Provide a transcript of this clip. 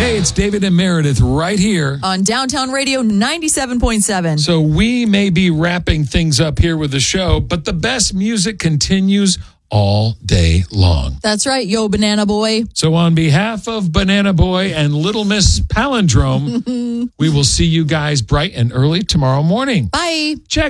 Hey, it's David and Meredith right here on Downtown Radio 97.7. So we may be wrapping things up here with the show, but the best music continues all day long. That's right, yo, Banana Boy. So on behalf of Banana Boy and Little Miss Palindrome, we will see you guys bright and early tomorrow morning. Bye. Check